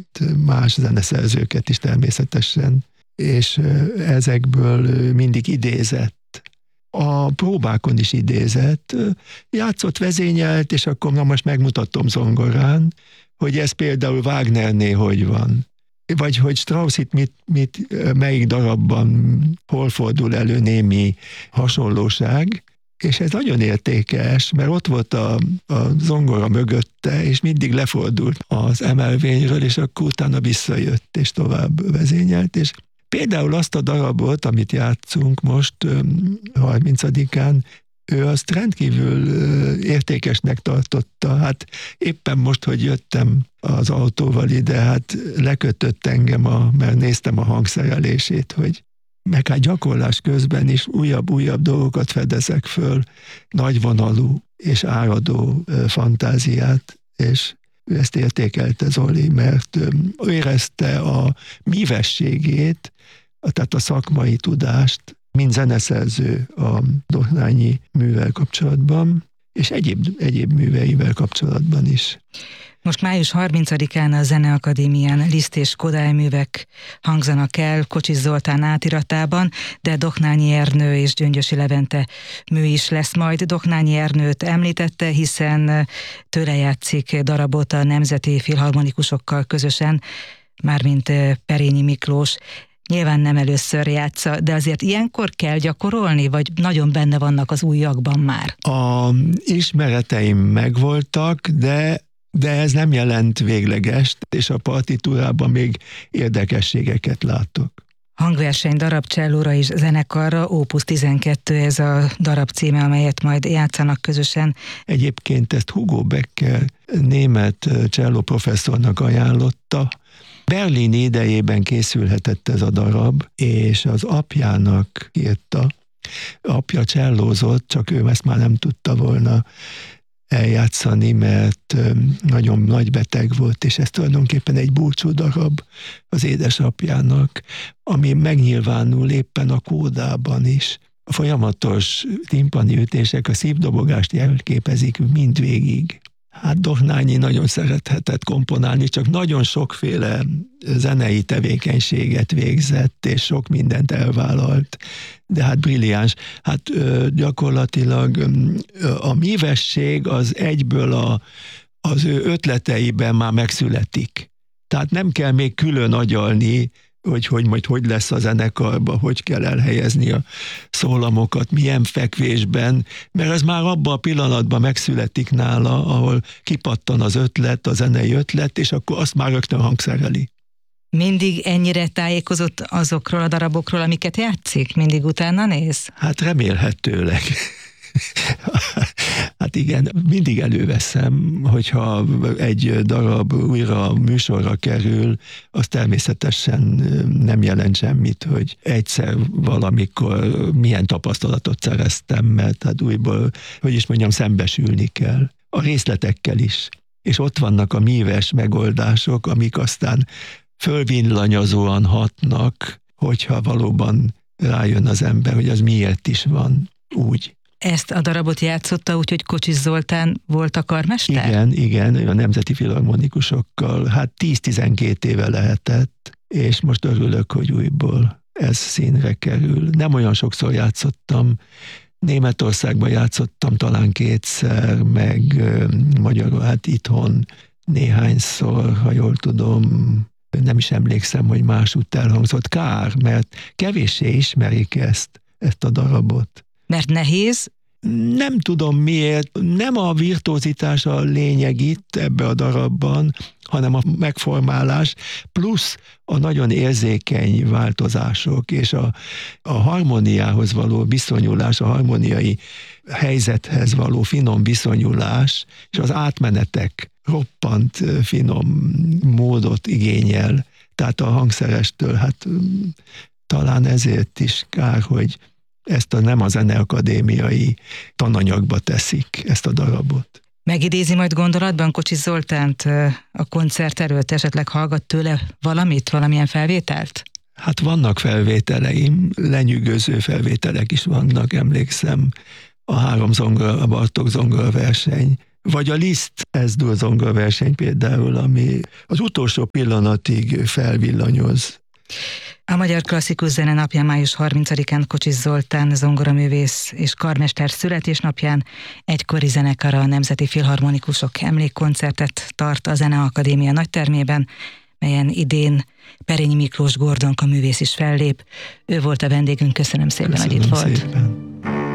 más zeneszerzőket is természetesen, és ezekből mindig idézett. A próbákon is idézett, játszott, vezényelt, és akkor most megmutatom zongorán, hogy ez például Wagnernél hogy van. Vagy hogy Strauss itt melyik darabban hol fordul elő némi hasonlóság, és ez nagyon értékes, mert ott volt a zongora mögötte, és mindig lefordult az emelvényről, és akkor utána visszajött, és tovább vezényelt, és például azt a darabot, amit játszunk most 30-án, ő azt rendkívül értékesnek tartotta. Hát éppen most, hogy jöttem az autóval ide, hát lekötött engem, mert néztem a hangszerelését, hogy meg hát gyakorlás közben is újabb dolgokat fedezek föl, nagyvonalú és áradó fantáziát, és ő ezt értékelte, Zoli, mert érezte a mívességét, tehát a szakmai tudást, mint zeneszerző a Dohnányi művel kapcsolatban, és egyéb műveivel kapcsolatban is. Most május 30-án a Zeneakadémián Liszt és Kodály művek hangzanak el Kocsis Zoltán átiratában, de Dohnányi Ernő és Gyöngyösi Levente mű is lesz majd. Dohnányi Ernőt említette, hiszen tőle játszik darabot a Nemzeti Filharmonikusokkal közösen, mármint Perényi Miklós. Nyilván nem először játsza, de azért ilyenkor kell gyakorolni, vagy nagyon benne vannak az ujjakban már? A ismereteim megvoltak, de ez nem jelent véglegest, és a partitúrában még érdekességeket látok. Hangverseny darab csellóra és zenekarra, Opus 12 ez a darab címe, amelyet majd játszanak közösen. Egyébként ezt Hugo Becker német cselló professzornak ajánlotta. Berlin idejében készülhetett ez a darab, és az apjának írta. Apja csellózott, csak ő ezt már nem tudta volna eljátszani, mert nagyon nagy beteg volt, és ez tulajdonképpen egy búcsú darab az édesapjának, ami megnyilvánul éppen a kódában is. A folyamatos timpani ütések a szívdobogást jelképezik mindvégig. Hát Dohnányi nagyon szerethetett komponálni, csak nagyon sokféle zenei tevékenységet végzett, és sok mindent elvállalt, de hát brilliáns. Hát gyakorlatilag a mívesség az egyből az ő ötleteiben már megszületik. Tehát nem kell még külön agyalni, hogy majd hogy lesz a zenekarban, hogy kell elhelyezni a szólamokat, milyen fekvésben, mert ez már abban a pillanatban megszületik nála, ahol kipattan az ötlet, a zenei ötlet, és akkor azt már rögtön hangszereli. Mindig ennyire tájékozott azokról a darabokról, amiket játszik? Mindig utána néz? Hát remélhetőleg. Hát igen, mindig előveszem, hogyha egy darab újra műsorra kerül, az természetesen nem jelent semmit, hogy egyszer valamikor milyen tapasztalatot szereztem, mert hát újból, hogy is mondjam, szembesülni kell. A részletekkel is. És ott vannak a míves megoldások, amik aztán fölvillanyozóan hatnak, hogyha valóban rájön az ember, hogy az miért is van úgy. Ezt a darabot játszotta, úgyhogy Kocsis Zoltán volt a karmester? Igen, a Nemzeti Filharmonikusokkal, hát 10-12 éve lehetett, és most örülök, hogy újból ez színre kerül. Nem olyan sokszor játszottam, Németországban játszottam talán 2-szer, meg magyarul, hát itthon néhányszor, ha jól tudom, nem is emlékszem, hogy másútt elhangzott. Kár, mert kevéssé ismerik ezt a darabot. Mert nehéz? Nem tudom miért, nem a virtuozitás a lényeg itt ebbe a darabban, hanem a megformálás, plusz a nagyon érzékeny változások, és a harmóniához való viszonyulás, a harmóniai helyzethez való finom viszonyulás, és az átmenetek roppant finom módot igényel. Tehát a hangszerestől, hát talán ezért is kár, hogy ezt nem a Zeneakadémiai tananyagba teszik, ezt a darabot. Megidézi majd gondolatban Kocsis Zoltánt a koncert előtt, esetleg hallgat tőle valamit, valamilyen felvételt? Hát vannak felvételeim, lenyűgöző felvételek is vannak, emlékszem, a 3 zongora, a Bartók zongora verseny Vagy a Liszt S-dur zongoraverseny például, ami az utolsó pillanatig felvillanyoz. A Magyar Klasszikus Zene napján, május 30-án Kocsis Zoltán zongoraművész és karmester születésnapján egykori zenekar, a Nemzeti Filharmonikusok emlékkoncertet tart a Zeneakadémia nagytermében, melyen idén Perényi Miklós Gordonka művész is fellép. Ő volt a vendégünk, köszönöm szépen, hogy itt volt. Szépen.